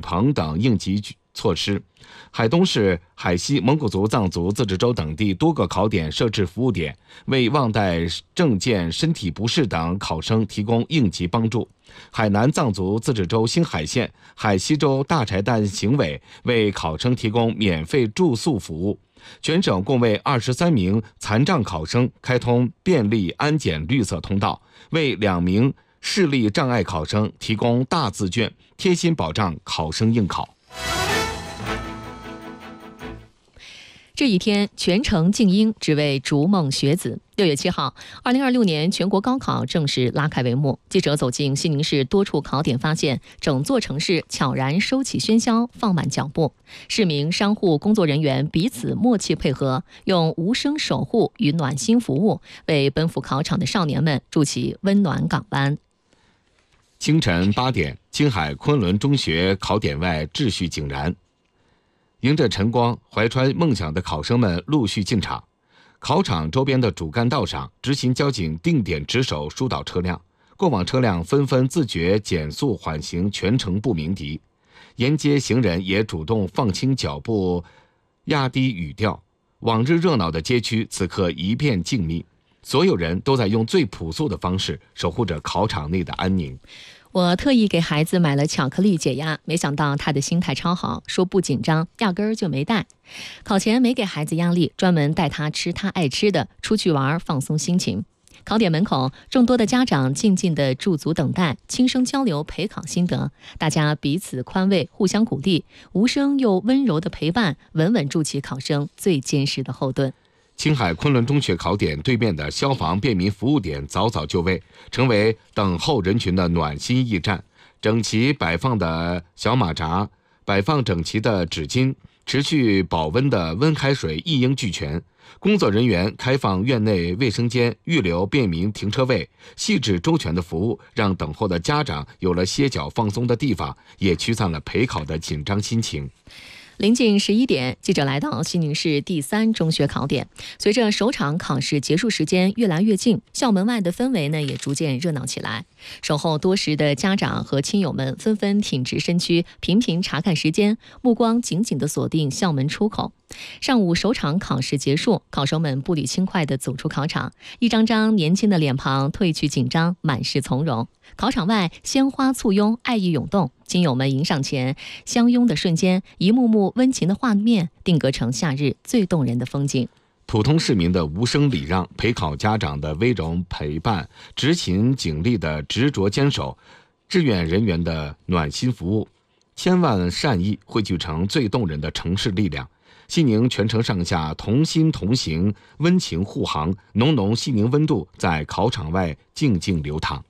棚等应急措施。海东市、海西蒙古族藏族自治州等地多个考点设置服务点，为忘带证件、身体不适等考生提供应急帮助。海南藏族自治州兴海县、海西州大柴旦行委为考生提供免费住宿服务。全省共为23名残障考生开通便利安检绿色通道，为2名视力障碍考生提供大字卷，贴心保障考生应考。 这一天全城静音，只为逐梦学子。6月7号，2026年全国高考正式拉开帷幕。记者走进西宁市多处考点，发现整座城市悄然收起喧嚣，放慢脚步。市民、商户、工作人员彼此默契配合，用无声守护与暖心服务，为奔赴考场的少年们筑起温暖港湾。 清晨8点，青海昆仑中学考点外秩序井然。迎着晨光，怀揣梦想的考生们陆续进场。考场周边的主干道上，执勤交警定点值守疏导车辆，过往车辆纷纷自觉减速缓行，全程不鸣笛。沿街行人也主动放轻脚步，压低语调。往日热闹的街区此刻一片静谧，所有人都在用最朴素的方式守护着考场内的安宁。 我特意给孩子买了巧克力解压，没想到他的心态超好，说不紧张，压根儿就没带。考前没给孩子压力，专门带他吃他爱吃的，出去玩放松心情。考点门口，众多的家长静静地驻足等待，轻声交流陪考心得，大家彼此宽慰，互相鼓励，无声又温柔的陪伴，稳稳筑起考生最坚实的后盾。 青海昆仑中学考点对面的消防便民服务点早早就位，成为等候人群的暖心驿站。整齐摆放的小马扎，摆放整齐的纸巾，持续保温的温开水一应俱全。工作人员开放院内卫生间，预留便民停车位，细致周全的服务让等候的家长有了歇脚放松的地方，也驱散了陪考的紧张心情。 临近11点，记者来到西宁市第3中学考点。随着首场考试结束时间越来越近，校门外的氛围呢也逐渐热闹起来。守候多时的家长和亲友们纷纷挺直身躯，频频查看时间，目光紧紧地锁定校门出口。上午首场考试结束，考生们步履轻快地走出考场，一张张年轻的脸庞褪去紧张，满是从容。考场外鲜花簇拥，爱意涌动，亲友们迎上前，相拥的瞬间，一幕幕温情的画面定格成夏日最动人的风景。 普通市民的无声礼让，陪考家长的微柔陪伴，执勤警力的执着坚守，志愿人员的暖心服务，千万善意汇聚成最动人的城市力量。西宁全城上下同心同行，温情护航，浓浓西宁温度在考场外静静流淌。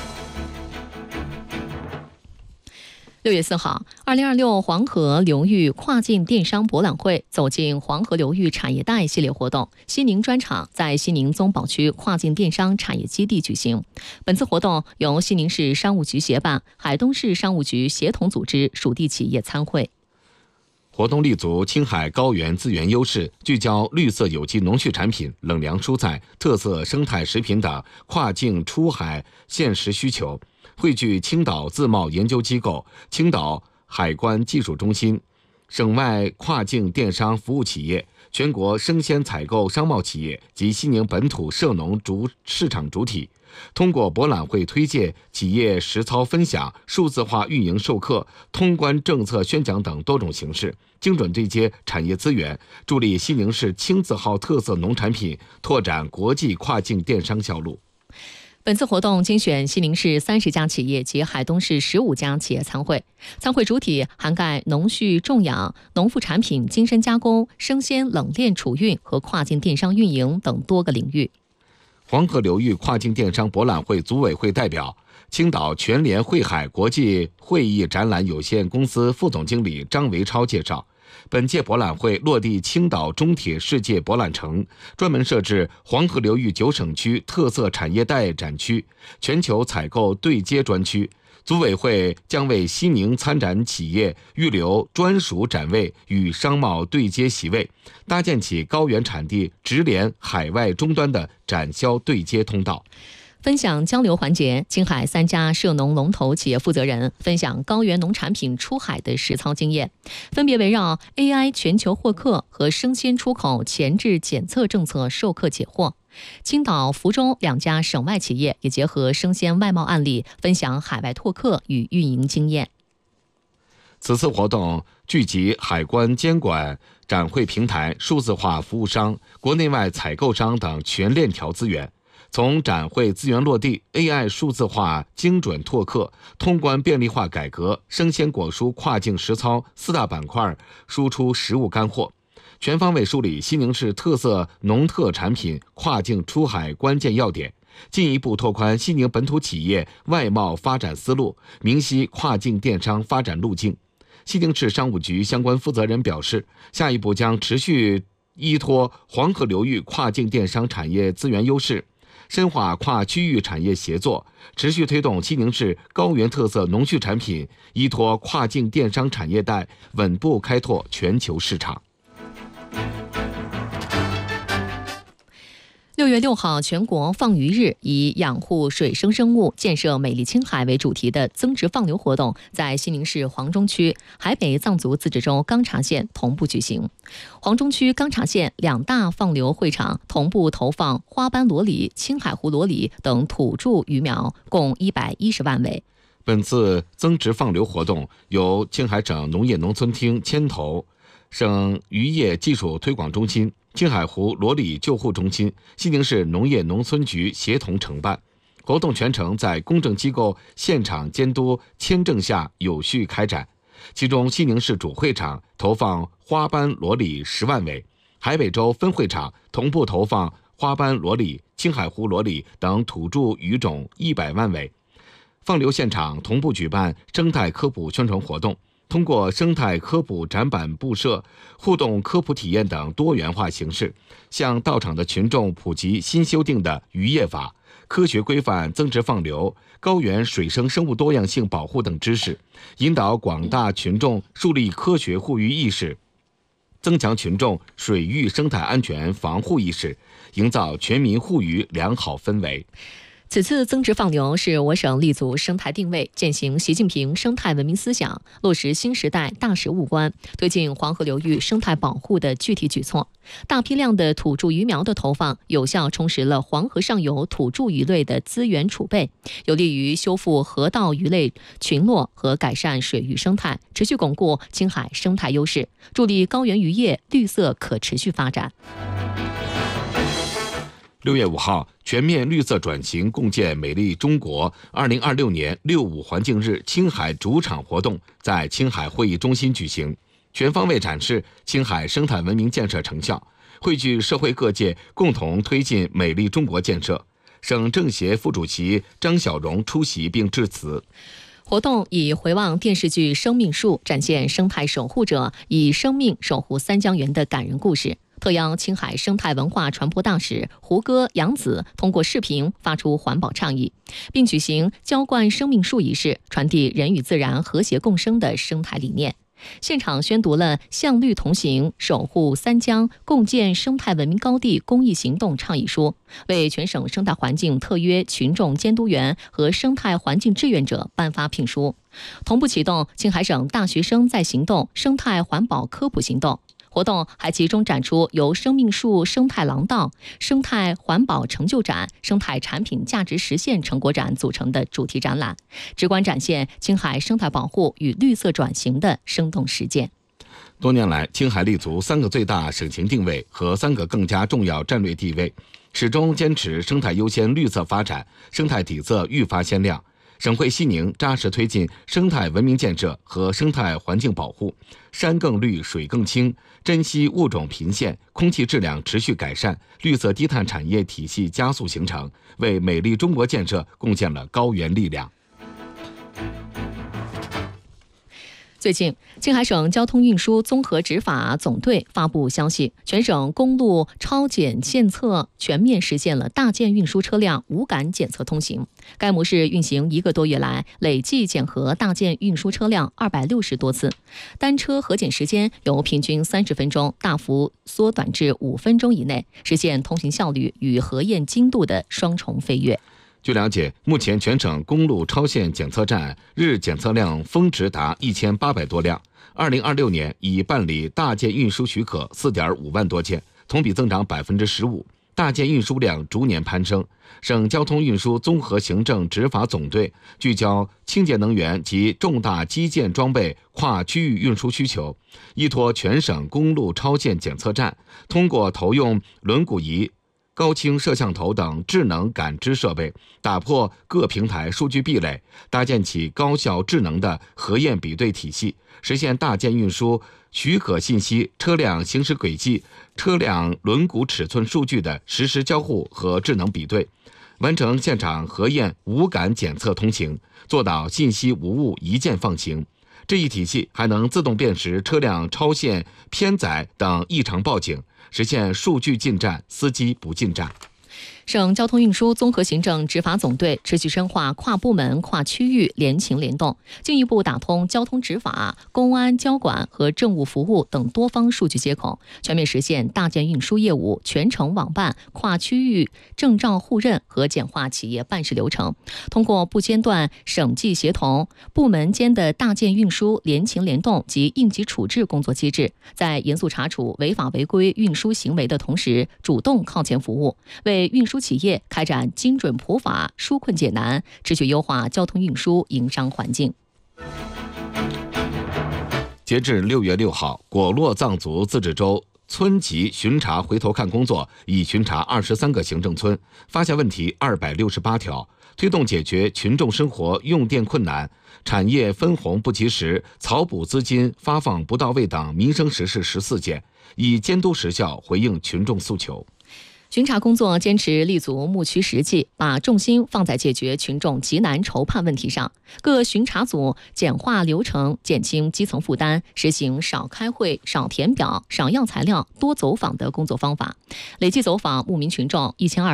6月4号，2026黄河流域跨境电商博览会走进黄河流域产业带系列活动，西宁专场在西宁宗宝区跨境电商产业基地举行。本次活动由西宁市商务局协办，海东市商务局协同组织属地企业参会。 活动立足青海高原资源优势，聚焦绿色有机农畜产品、冷凉蔬菜、特色生态食品等跨境出海现实需求，汇聚青岛自贸研究机构、青岛海关技术中心、省外跨境电商服务企业、全国生鲜采购商贸企业及西宁本土涉农市场主体，通过博览会推介、企业实操分享、数字化运营授课、通关政策宣讲等多种形式，精准对接产业资源，助力西宁市青字号特色农产品拓展国际跨境电商销路。 本次活动精选西宁市30家企业及海东市15家企业参会，参会主体涵盖农畜种养、农副产品精深加工、生鲜冷链储运和跨境电商运营等多个领域。 黄河流域跨境电商博览会组委会代表、青岛全联汇海国际会议展览有限公司副总经理张维超介绍，本届博览会落地青岛中铁世界博览城，专门设置黄河流域9省区特色产业带展区、全球采购对接专区。组委会将为西宁参展企业预留专属展位与商贸对接席位，搭建起高原产地直连海外终端的展销对接通道。 分享交流环节，青海3家涉农龙头企业负责人分享高原农产品出海的实操经验，分别围绕 AI 全球获客和生鲜出口前置检测政策授课解惑。青岛、福州2家省外企业也结合生鲜外贸案例，分享海外拓客与运营经验。 此次活动聚集海关监管、展会平台、数字化服务商、国内外采购商等全链条资源，从展会资源落地、AI 数字化精准拓客、通关便利化改革、生鲜果蔬跨境实操4大板块输出实物干货，全方位梳理西宁市特色农特产品跨境出海关键要点，进一步拓宽西宁本土企业外贸发展思路，明晰跨境电商发展路径。西宁市商务局相关负责人表示，下一步将持续依托黄河流域跨境电商产业资源优势，深化跨区域产业协作，持续推动西宁市高原特色农畜产品依托跨境电商产业带稳步开拓全球市场。 6月6号，全国放鱼日，以养护水生生物、建设美丽青海为主题的增值放流活动在西宁市黄中区、海北藏族自治州钢察县同步举行。黄中区、钢察县2大放流会场同步投放花斑裸鲤、青海湖裸鲤等土著鱼苗，共110万尾。 本次增值放流活动由青海省农业农村厅牵头，省渔业技术推广中心、青海湖裸鲤救护中心、西宁市农业农村局协同承办。活动全程在公证机构现场监督签证下有序开展。其中，西宁市主会场投放花斑裸鲤10万尾，海北州分会场同步投放花斑裸鲤、青海湖裸鲤等土著鱼种100万尾。放流现场同步举办生态科普宣传活动，通过生态科普展板布设、互动科普体验等多元化形式，向到场的群众普及新修订的渔业法、科学规范增值放流、高原水生生物多样性保护等知识，引导广大群众树立科学护渔意识，增强群众水域生态安全防护意识，营造全民护渔良好氛围。 此次增值放流是我省立足生态定位，践行习近平生态文明思想，落实新时代大实务观，推进黄河流域生态保护的具体举措。大批量的土著鱼苗的投放，有效充实了黄河上游土著鱼类的资源储备，有利于修复河道鱼类群落和改善水域生态，持续巩固青海生态优势，助力高原渔业绿色可持续发展。 6月5号，全面绿色转型共建美丽中国2026年6·5环境日青海主场活动在青海会议中心举行，全方位展示青海生态文明建设成效，汇聚社会各界共同推进美丽中国建设。省政协副主席张小荣出席并致辞。 活动以回望电视剧《生命树》，展现生态守护者以生命守护三江源的感人故事。特邀青海生态文化传播大使胡歌、杨紫通过视频发出环保倡议，并举行浇灌生命树仪式，传递人与自然和谐共生的生态理念。现场宣读了向绿同行、守护三江、共建生态文明高地公益行动倡议书，为全省生态环境特约群众监督员和生态环境志愿者颁发聘书，同步启动青海省大学生在行动生态环保科普行动。活动还集中展出由生命树生态廊道、生态环保成就展、生态产品价值实现成果展组成的主题展览，直观展现青海生态保护与绿色转型的生动实践。 多年来，青海立足3个最大省情定位和3个更加重要战略地位，始终坚持生态优先、绿色发展，生态底色愈发鲜亮。省会西宁扎实推进生态文明建设和生态环境保护，山更绿水更清，珍稀物种频现，空气质量持续改善，绿色低碳产业体系加速形成，为美丽中国建设贡献了高原力量。 最近，青海省交通运输综合执法总队发布消息，全省公路超检检测全面实现了大件运输车辆无感检测通行。该模式运行1个多月来，累计检核大件运输车辆260多次，单车核检时间由平均30分钟大幅缩短至5分钟以内，实现通行效率与核验精度的双重飞跃。 据了解，目前全省公路超限检测站日检测量峰值达1800多辆。2026年已办理大件运输许可4.5万多件，同比增长15%，大件运输量逐年攀升。省交通运输综合行政执法总队聚焦清洁能源及重大基建装备跨区域运输需求，依托全省公路超限检测站，通过投用轮毂仪、高清摄像头等智能感知设备，打破各平台数据壁垒，搭建起高效智能的核验比对体系，实现大件运输许可信息、车辆行驶轨迹、车辆轮毂尺寸数据的实时交互和智能比对，完成现场核验无感检测通行，做到信息无误一键放行。这一体系还能自动辨识车辆超限、偏载等异常报警，实现数据进站，司机不进站。 省交通运输综合行政执法总队持续深化跨部门、跨区域联勤联动，进一步打通交通执法、公安交管和政务服务等多方数据接口，全面实现大件运输业务全程网办、跨区域证照互认和简化企业办事流程。通过不间断省际协同、部门间的大件运输联勤联动及应急处置工作机制，在严肃查处违法违规运输行为的同时，主动靠前服务，为运输企业开展精准普法、纾困解难，持续优化交通运输营商环境。 截至6月6号，果洛藏族自治州村级巡查回头看工作已巡查23个行政村，发现问题268条，推动解决群众生活用电困难、产业分红不及时、草补资金发放不到位等民生实事14件，以监督实效回应群众诉求。 巡查工作坚持立足牧区实际，把重心放在解决群众急难愁盼问题上。各巡查组简化流程，减轻基层负担，实行少开会、少填表、少要材料、多走访的工作方法。累计走访牧民群众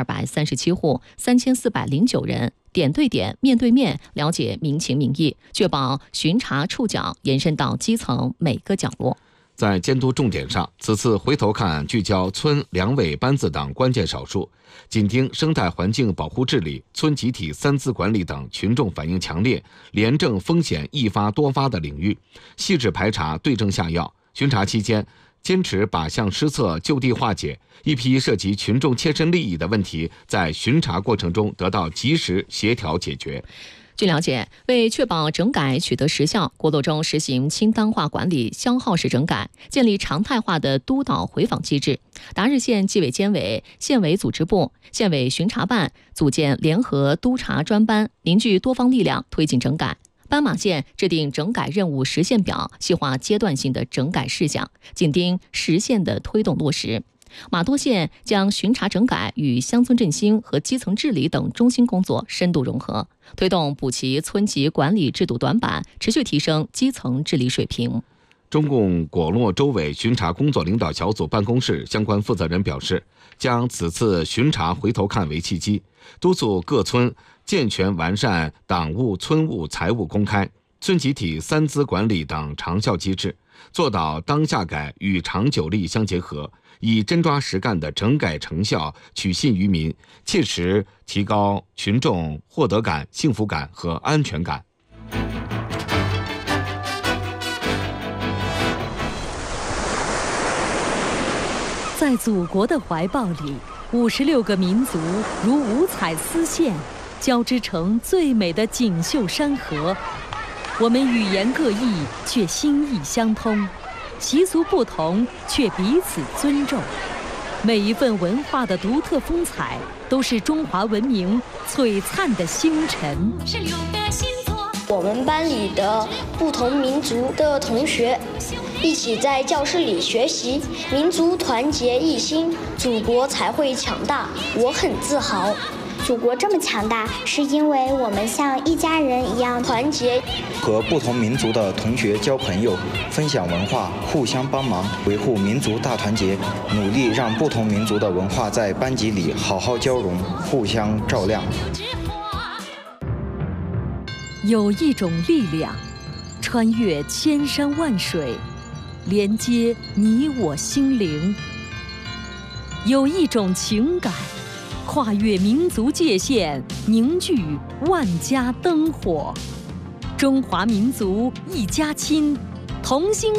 1237户，3409人。点对点、面对面了解民情民意，确保巡查触角延伸到基层每个角落。 在监督重点上，此次回头看聚焦村两委班子等关键少数，紧盯生态环境保护治理、村集体三资管理等群众反映强烈、廉政风险易发多发的领域，细致排查、对症下药。巡查期间，坚持靶向施策、就地化解，一批涉及群众切身利益的问题，在巡查过程中得到及时协调解决。 据了解，为确保整改取得实效，果洛州实行清单化管理消耗式整改，建立常态化的督导回访机制。达日县纪委监委、县委组织部、县委巡查办组建联合督查专班，凝聚多方力量推进整改。斑马县制定整改任务实现表，细化阶段性的整改事项，紧盯实现的推动落实。玛多县将巡查整改与乡村振兴和基层治理等中心工作深度融合，推动补齐村级管理制度短板，持续提升基层治理水平。 中共果洛州委巡查工作领导小组办公室相关负责人表示，将此次巡查回头看为契机，督促各村健全完善党务、村务、财务公开、村集体三资管理等长效机制，做到当下改与长久力相结合，以真抓实干的整改成效取信于民，切实提高群众获得感、幸福感和安全感。 在祖国的怀抱里，56个民族如五彩丝线，交织成最美的锦绣山河。我们语言各异，却心意相通；习俗不同，却彼此尊重。每一份文化的独特风采，都是中华文明璀璨的星辰。 我们班里的不同民族的同学一起在教室里学习，民族团结一心，祖国才会强大。我很自豪。 祖国这么强大，是因为我们像一家人一样团结。 和不同民族的同学交朋友，分享文化，互相帮忙，维护民族大团结，努力让不同民族的文化在班级里好好交融，互相照亮。 有一种力量，穿越千山万水，连接你我心灵；有一种情感， 跨越民族界限，凝聚万家灯火。中华民族一家亲，同心